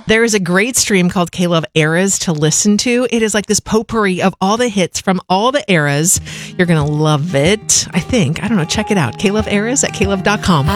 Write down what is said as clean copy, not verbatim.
There is a great stream called K-Love Eras to listen to. It is like this potpourri of all the hits from all the eras. You're going to love it, I think. I don't know. Check it out. K-Love Eras at klove.com.